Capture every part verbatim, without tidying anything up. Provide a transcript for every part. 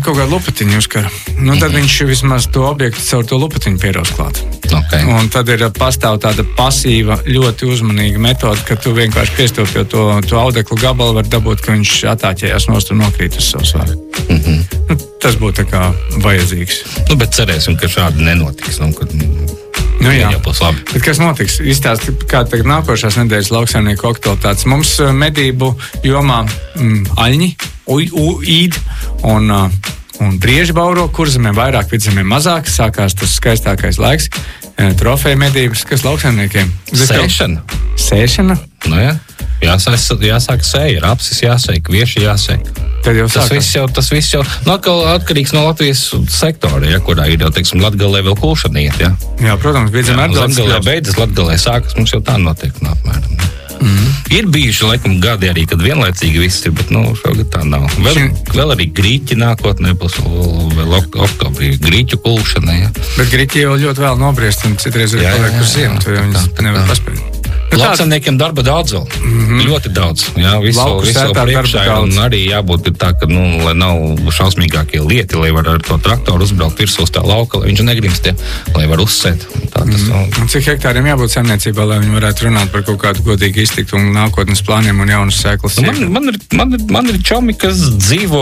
kaut kādu lupatiņu uzkara. Nu, tad mm-hmm. viņš vismaz to objektu caur to lupatiņu pieros klāt. Okay. Un tad ir pastāv tāda pasīva, ļoti uzmanīga metode, ka tu vienkārši piestopjot to, to audeklu gabalu, var dabūt, ka viņš attāķējās nost un nokrīt uz savu svaru. Mm-hmm. Nu, tas būtu tā kā vajadzīgs. Nu, bet cerēsim, ka šādi nenotiks. Nu, kad... Nu, jā, bet kas notiks? Izstāst, kā tagad nākošās nedēļas lauksaimnieku aktualitātes. Mums medību jomā mm, aļņi, u, u, īd un, uh, un brieži bauro, kurzemēm vairāk, vidzemēm mazāk. Sākās tas skaistākais laiks. E, trofeja medības, kas lauksaimniekiem? Sēšana. Sēšana? Nu jā, jāsāk, jāsāk sēja, rapsis jāsēja, kvieši jāsēja. Tas viss jau, tas viss jau, nu, atkal atkarīgs no Latvijas sektora, ja, kurā ir jau, teiksim, Latgalē vēl kūšana iet, ja. Jā, protams, beidzam atgalē. Latgalē beidzas, Latgalē sākas, mums jau tā notiek, no apmēram. Mm-hmm. Ir bijuši, laikam, gadi arī, kad vienlaicīgi viss ir, bet, nu, šogad tā nav. Vēl, Šim... vēl arī grīķi nākotnē, plus vēl, vēl oktobrī grīķu kūšana, ja. Bet grīķi jau ļoti vēl nobriest, un citreiz ir paliek uz ziemu, to jau viņas nevar paspēt. Lauksaimniekiem darba daudz vēl, mm-hmm. ļoti daudz, jā, visu, visu priekšā, un arī jābūt ir tā, ka, nu, lai nav šausmīgākie lieti, lai var ar to traktoru uzbraukt virsū uz tā lauka, lai viņš negrimst, lai var uzsēt. Tā, tas, mm-hmm. Un cik hektāriem jābūt saimniecībā, lai viņi varētu runāt par kaut kādu godīgu iztiktu un nākotnes plāniem un jaunas sēklas? Nu, man, man, ir, man, ir, man ir čomi, kas dzīvo,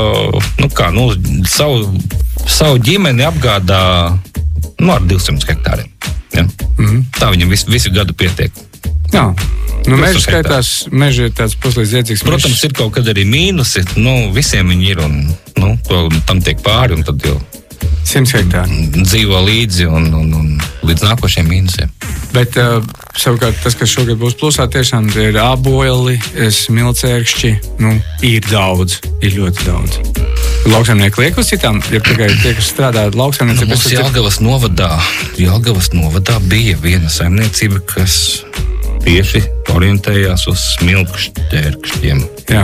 nu kā, nu, savu, savu ģimeni apgādā, nu, ar divsimt hektāriem. Ja? Mm-hmm. Tā viņam visu, visu gadu pietiek. Jā, nu meži skaitās, meži ir tāds puslīdz iedzīgs. Protams, mežs. Ir kaut kad arī mīnusi, nu, visiem viņi ir un, nu, to, tam tiek pāri un tad jau simts hektāri. Dzīvo līdzi un, un, un līdz nākošiem mīnusiem. Bet uh, savukārt tas, kas šogad būs plusā, tiešām ir āboli, smilcērkšķi, nu, ir daudz, ir ļoti daudz. Lauksaimnieki liek uz citām, ja tikai tie, kas strādā lauksaimniecībā. Nu, mums Jelgavas novadā, Jelgavas novadā bija viena saimniecība, kas tieši orientējās uz smilkštērkšķiem. Jā.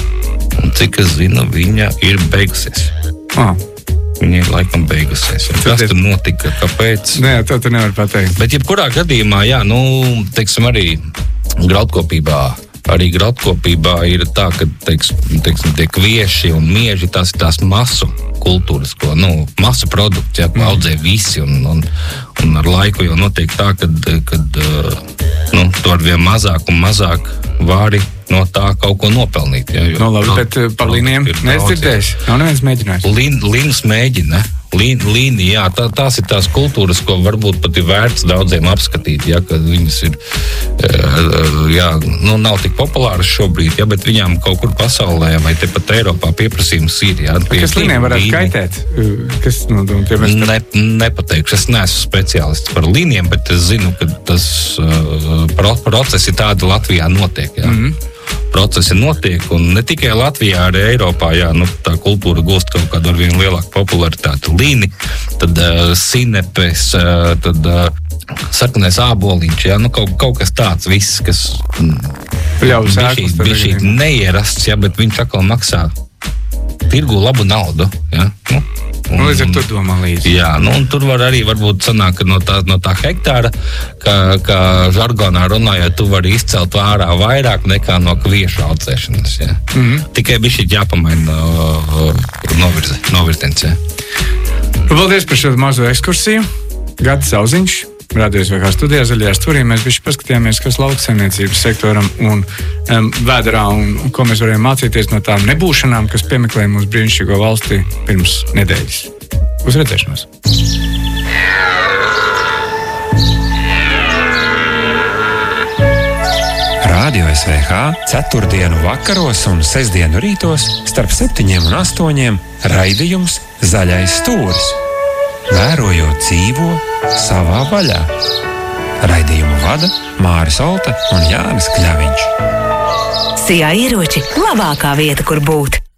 Un cik es zinu, viņa ir beigusies. Ah. Viņa ir laikam beigusies. Kas tur notika, kāpēc? Nē, to tu nevar pateikt. Bet jebkurā gadījumā, jā, nu, teiksim, arī graudkopībā, arī graudkopībā ir tā, ka, teiksim, teiksim tie kvieši un mieži, tās ir tās masu kultūras, ko, nu, masu produkts, jā, ko audzē visi, un, un, un ar laiku jau notiek tā, kad, kad nu, tu ar vien mazāk un mazāk vari no tā kaut ko nopelnīt. Jā, jo, no labi, bet par līniem nedzirdēs. Nav neviens mēģinājis. Līn, līnus mēģina. Līn, līni, jā, tā, tās ir tās kultūras, ko varbūt pat ir vērts daudziem apskatīt, ja, kad viņas ir, jā, nu, nav tik populāras šobrīd, ja, bet viņām kaut kur pasaulē vai tepat Eiropā pieprasījums ir, jā. Pie kas līniem varētu līni. Kaitēt? Kas, nu, ne, nepateikšu, es neesmu speciālists par līniem, bet es zinu, ka tas uh, procesi tādi Latvijā notiek, jā. Mm-hmm. Procesi notiek, un ne tikai Latvijā, arī Eiropā, jā, nu, tā kultūra gūst kaut kādu ar vien lielāku popularitāti. Līni, tad uh, sinepes, uh, tad uh, sarkanais āboliņš, jā, nu, kaut, kaut kas tāds viss, kas bija šī neierasts, jā, bet viņš atkal maksā tirgu labu naudu, jā, nu. Un, līdz ar to domā līdzi. Jā, nu, un tur var arī varbūt sanāk, ka no tā, no tā hektāra, kā, kā žargonā runājot, tu vari izcelt ārā vairāk nekā no kviešu audzēšanas, jā. Mm-hmm. Tikai bišķīt jāpamaina uh, novirzi, novirziens, jā. Paldies par šo mazo ekskursiju. Gatis Auziņš, rādījos vai kā studijā Zaļajā stūrī. Mēs bišķi paskatījāmies, kas lauksaimniecības sektoram un um, vēderā un ko mēs varējām mācīties no tām nebūšanām, kas piemeklēja mūsu brīnišķīgo valstī pirms nedēļas. Uz redzēšanos! Radio S V H ceturtdienu vakaros un sestdienu rītos starp septiņiem un astoņiem raidījums Zaļais stūris. Vērojot dzīvo savā vaļā. Raidījumu vada Māris Olta un Jānis Kļaviņš. Sijā ieroči labākā vieta, kur būt.